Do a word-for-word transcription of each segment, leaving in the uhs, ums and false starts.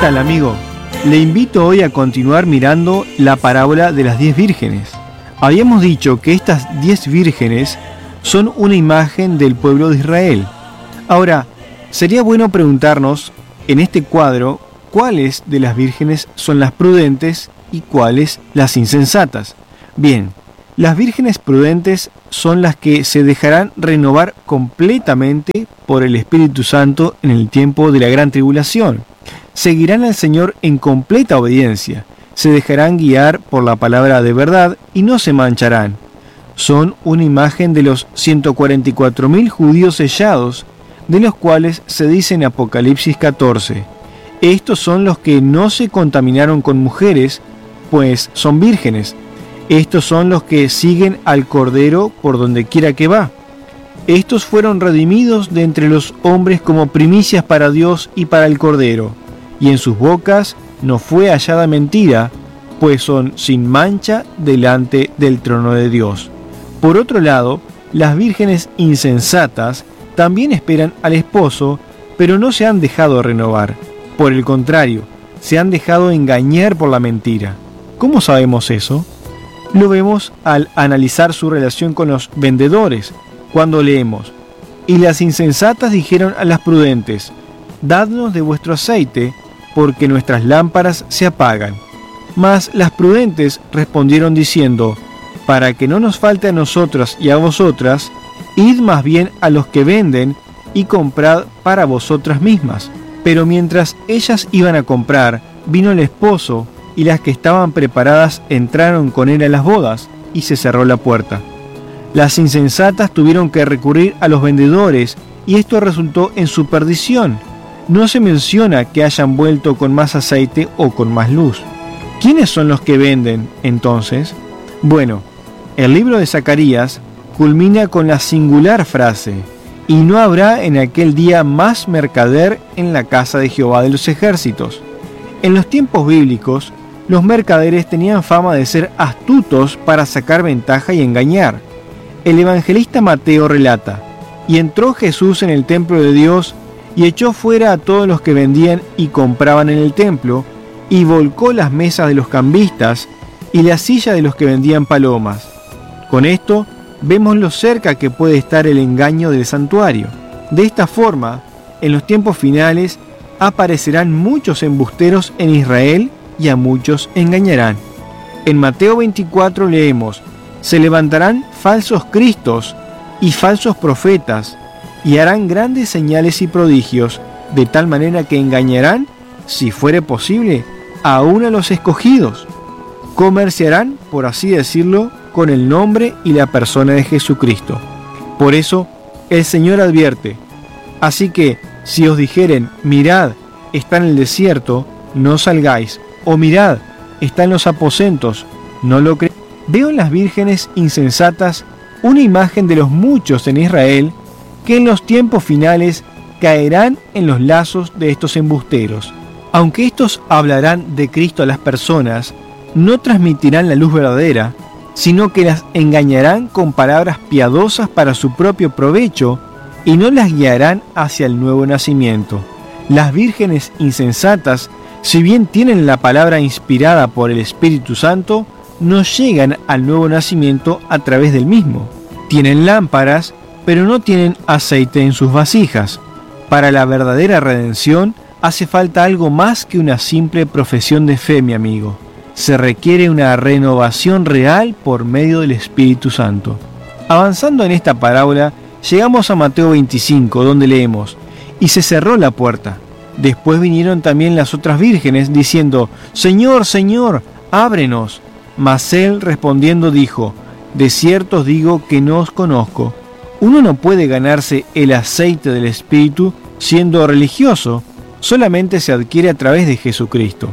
tal, amigo? Le invito hoy a continuar mirando la parábola de las diez vírgenes. Habíamos dicho que estas diez vírgenes son una imagen del pueblo de Israel. Ahora, sería bueno preguntarnos en este cuadro cuáles de las vírgenes son las prudentes y cuáles las insensatas. Bien, las vírgenes prudentes son las que se dejarán renovar completamente por el Espíritu Santo en el tiempo de la gran tribulación. Seguirán al Señor en completa obediencia, se dejarán guiar por la palabra de verdad y no se mancharán. Son una imagen de los ciento cuarenta y cuatro mil judíos sellados, de los cuales se dice en Apocalipsis catorce. Estos son los que no se contaminaron con mujeres, pues son vírgenes. Estos son los que siguen al Cordero por donde quiera que va. Estos fueron redimidos de entre los hombres como primicias para Dios y para el Cordero, y en sus bocas no fue hallada mentira, pues son sin mancha delante del trono de Dios. Por otro lado, las vírgenes insensatas también esperan al esposo, pero no se han dejado renovar. Por el contrario, se han dejado engañar por la mentira. ¿Cómo sabemos eso? Lo vemos al analizar su relación con los vendedores, cuando leemos: y las insensatas dijeron a las prudentes: dadnos de vuestro aceite, porque nuestras lámparas se apagan. Mas las prudentes respondieron diciendo: para que no nos falte a nosotras y a vosotras, id más bien a los que venden y comprad para vosotras mismas. Pero mientras ellas iban a comprar, vino el esposo, y las que estaban preparadas entraron con él a las bodas, y se cerró la puerta. Las insensatas tuvieron que recurrir a los vendedores, y esto resultó en su perdición. No se menciona que hayan vuelto con más aceite o con más luz. ¿Quiénes son los que venden, entonces? Bueno, el libro de Zacarías culmina con la singular frase: y no habrá en aquel día más mercader en la casa de Jehová de los ejércitos. En los tiempos bíblicos, los mercaderes tenían fama de ser astutos para sacar ventaja y engañar. El evangelista Mateo relata: y entró Jesús en el templo de Dios, y echó fuera a todos los que vendían y compraban en el templo, y volcó las mesas de los cambistas y la silla de los que vendían palomas. Con esto vemos lo cerca que puede estar el engaño del santuario. De esta forma, en los tiempos finales, aparecerán muchos embusteros en Israel y a muchos engañarán. En Mateo veinticuatro leemos: se levantarán falsos cristos y falsos profetas, y harán grandes señales y prodigios, de tal manera que engañarán, si fuere posible, aún a los escogidos. Comerciarán, por así decirlo, con el nombre y la persona de Jesucristo. Por eso, el Señor advierte: así que, si os dijeren, mirad, está en el desierto, no salgáis, o mirad, está en los aposentos, no lo creáis. Veo en las vírgenes insensatas una imagen de los muchos en Israel que en los tiempos finales caerán en los lazos de estos embusteros. Aunque estos hablarán de Cristo a las personas, no transmitirán la luz verdadera, sino que las engañarán con palabras piadosas para su propio provecho y no las guiarán hacia el nuevo nacimiento. Las vírgenes insensatas, si bien tienen la palabra inspirada por el Espíritu Santo, no llegan al nuevo nacimiento a través del mismo. Tienen lámparas, pero no tienen aceite en sus vasijas. Para la verdadera redención hace falta algo más que una simple profesión de fe, mi amigo. Se requiere una renovación real por medio del Espíritu Santo. Avanzando en esta parábola, llegamos a Mateo veinticinco, donde leemos: y se cerró la puerta. Después vinieron también las otras vírgenes, diciendo: Señor, Señor, ábrenos. Mas él respondiendo dijo: de cierto os digo que no os conozco. Uno no puede ganarse el aceite del Espíritu siendo religioso, solamente se adquiere a través de Jesucristo.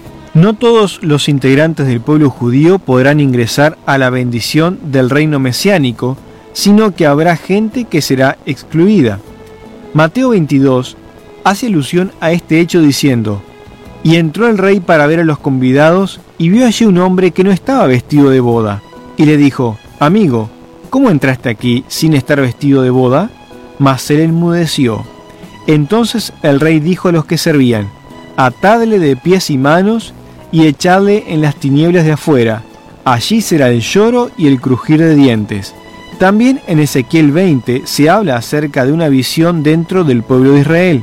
No todos los integrantes del pueblo judío podrán ingresar a la bendición del reino mesiánico, sino que habrá gente que será excluida. Mateo veintidós hace alusión a este hecho diciendo: y entró el rey para ver a los convidados, y vio allí un hombre que no estaba vestido de boda, y le dijo: amigo, ¿cómo entraste aquí sin estar vestido de boda? Mas él enmudeció. Entonces el rey dijo a los que servían: atadle de pies y manos y echadle en las tinieblas de afuera. Allí será el lloro y el crujir de dientes. También en Ezequiel veinte se habla acerca de una visión dentro del pueblo de Israel.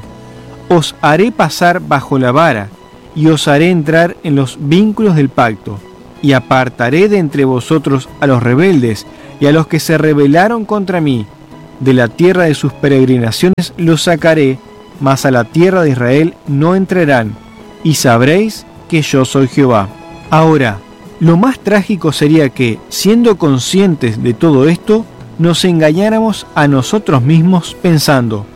Os haré pasar bajo la vara, y os haré entrar en los vínculos del pacto, y apartaré de entre vosotros a los rebeldes, y a los que se rebelaron contra mí. De la tierra de sus peregrinaciones los sacaré, mas a la tierra de Israel no entrarán, y sabréis que yo soy Jehová. Ahora, lo más trágico sería que, siendo conscientes de todo esto, nos engañáramos a nosotros mismos pensando: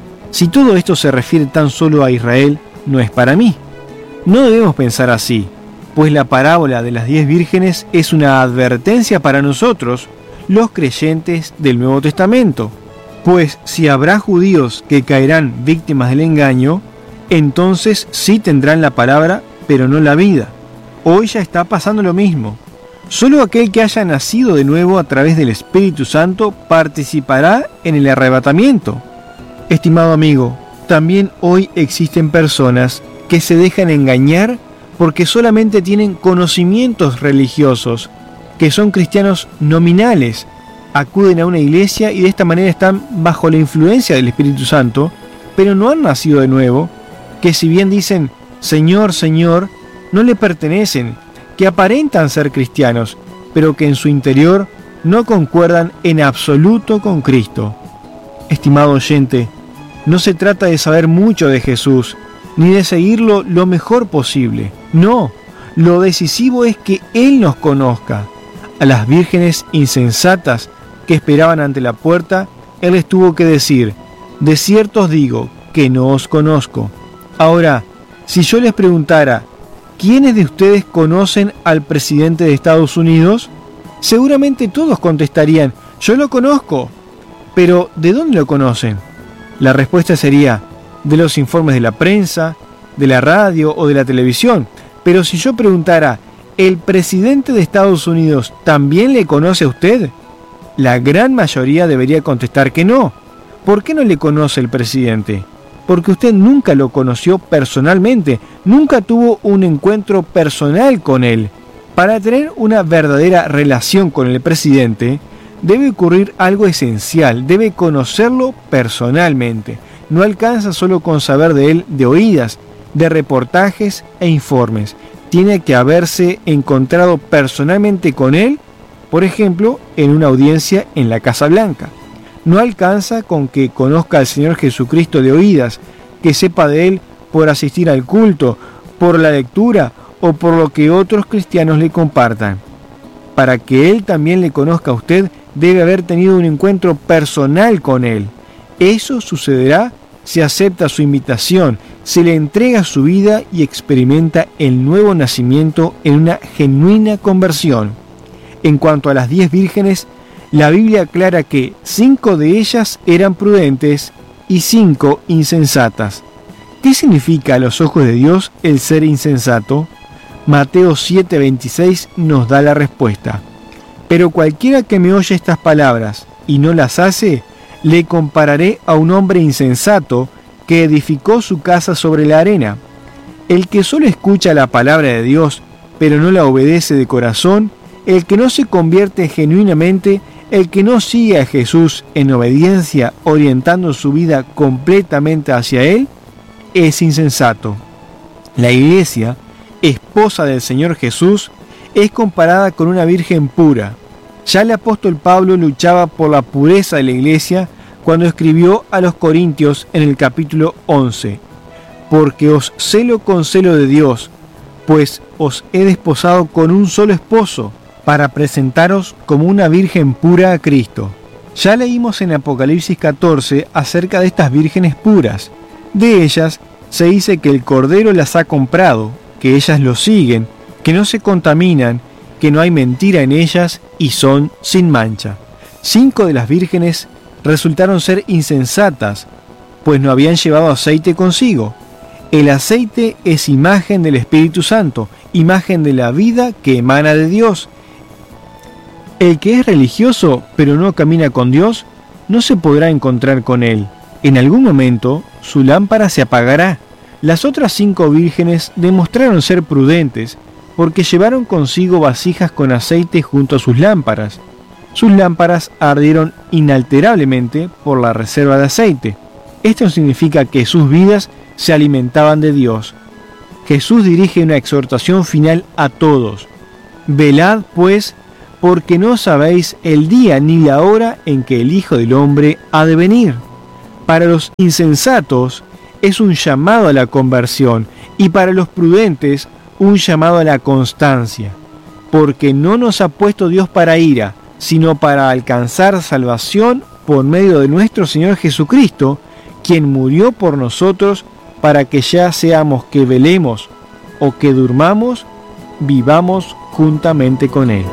si todo esto se refiere tan solo a Israel, no es para mí. No debemos pensar así, pues la parábola de las diez vírgenes es una advertencia para nosotros, los creyentes del Nuevo Testamento. Pues si habrá judíos que caerán víctimas del engaño, entonces sí tendrán la palabra, pero no la vida. Hoy ya está pasando lo mismo. Solo aquel que haya nacido de nuevo a través del Espíritu Santo participará en el arrebatamiento. Estimado amigo, también hoy existen personas que se dejan engañar porque solamente tienen conocimientos religiosos, que son cristianos nominales, acuden a una iglesia y de esta manera están bajo la influencia del Espíritu Santo, pero no han nacido de nuevo, que si bien dicen Señor, Señor, no le pertenecen, que aparentan ser cristianos, pero que en su interior no concuerdan en absoluto con Cristo. Estimado oyente, no se trata de saber mucho de Jesús, ni de seguirlo lo mejor posible. No, lo decisivo es que Él nos conozca. A las vírgenes insensatas que esperaban ante la puerta, Él les tuvo que decir: de cierto os digo que no os conozco. Ahora, si yo les preguntara, ¿quiénes de ustedes conocen al presidente de Estados Unidos? Seguramente todos contestarían: yo lo conozco. Pero, ¿de dónde lo conocen? La respuesta sería: de los informes de la prensa, de la radio o de la televisión. Pero si yo preguntara, ¿el presidente de Estados Unidos también le conoce a usted? La gran mayoría debería contestar que no. ¿Por qué no le conoce el presidente? Porque usted nunca lo conoció personalmente, nunca tuvo un encuentro personal con él. Para tener una verdadera relación con el presidente, debe ocurrir algo esencial, debe conocerlo personalmente. No alcanza solo con saber de él de oídas, de reportajes e informes. Tiene que haberse encontrado personalmente con él, por ejemplo, en una audiencia en la Casa Blanca. No alcanza con que conozca al Señor Jesucristo de oídas, que sepa de Él por asistir al culto, por la lectura o por lo que otros cristianos le compartan. Para que Él también le conozca a usted, debe haber tenido un encuentro personal con Él. Eso sucederá si acepta su invitación, se le entrega su vida y experimenta el nuevo nacimiento en una genuina conversión. En cuanto a las diez vírgenes, la Biblia aclara que cinco de ellas eran prudentes y cinco insensatas. ¿Qué significa a los ojos de Dios el ser insensato? Mateo siete veintiséis nos da la respuesta. Pero cualquiera que me oye estas palabras y no las hace, le compararé a un hombre insensato que edificó su casa sobre la arena. El que solo escucha la palabra de Dios, pero no la obedece de corazón, el que no se convierte genuinamente, el que no sigue a Jesús en obediencia, orientando su vida completamente hacia Él, es insensato. La iglesia, esposa del Señor Jesús, es comparada con una virgen pura. Ya el apóstol Pablo luchaba por la pureza de la iglesia cuando escribió a los Corintios en el capítulo once. Porque os celo con celo de Dios, pues os he desposado con un solo esposo, para presentaros como una virgen pura a Cristo. Ya leímos en Apocalipsis catorce acerca de estas vírgenes puras. De ellas se dice que el Cordero las ha comprado, que ellas lo siguen, que no se contaminan, que no hay mentira en ellas y son sin mancha. Cinco de las vírgenes resultaron ser insensatas, pues no habían llevado aceite consigo. El aceite es imagen del Espíritu Santo, imagen de la vida que emana de Dios. El que es religioso pero no camina con Dios, no se podrá encontrar con Él. En algún momento su lámpara se apagará, Las otras cinco vírgenes demostraron ser prudentes porque llevaron consigo vasijas con aceite junto a sus lámparas. Sus lámparas ardieron inalterablemente por la reserva de aceite. Esto significa que sus vidas se alimentaban de Dios. Jesús dirige una exhortación final a todos. Velad, pues, porque no sabéis el día ni la hora en que el Hijo del Hombre ha de venir. Para los insensatos es un llamado a la conversión y para los prudentes un llamado a la constancia, porque no nos ha puesto Dios para ira, sino para alcanzar salvación por medio de nuestro Señor Jesucristo, quien murió por nosotros para que ya seamos que velemos o que durmamos, vivamos juntamente con Él.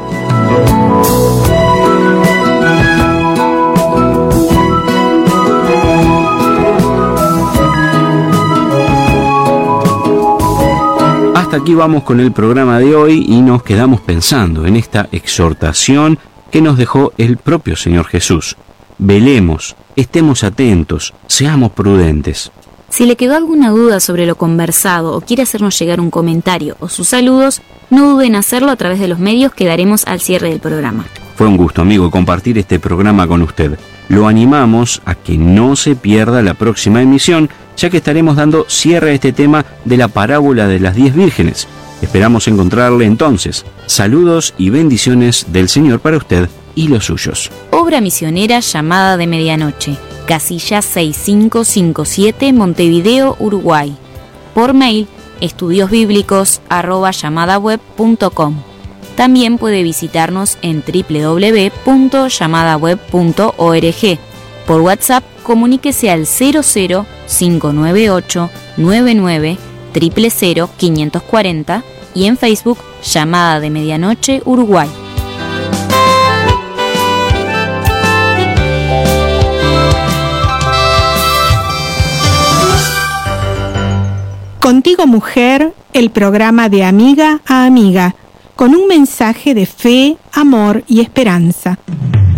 Hasta aquí vamos con el programa de hoy y nos quedamos pensando en esta exhortación que nos dejó el propio Señor Jesús. Velemos, estemos atentos, seamos prudentes. Si le quedó alguna duda sobre lo conversado o quiere hacernos llegar un comentario o sus saludos, no duden en hacerlo a través de los medios que daremos al cierre del programa. Fue un gusto, amigo, compartir este programa con usted. Lo animamos a que no se pierda la próxima emisión, ya que estaremos dando cierre a este tema de la parábola de las diez vírgenes. Esperamos encontrarle entonces. Saludos y bendiciones del Señor para usted y los suyos. Obra misionera Llamada de Medianoche, casilla seis cinco cinco siete, Montevideo, Uruguay. Por mail, estudiosbíblicos arroba llamadaweb punto com. También puede visitarnos en doble u doble u doble u punto llamadaweb punto org. Por WhatsApp, comuníquese al cero cero cinco nueve ocho nueve nueve cero cero cero quinientos cuarenta y en Facebook, Llamada de Medianoche, Uruguay. Contigo Mujer, el programa de amiga a amiga, con un mensaje de fe, amor y esperanza.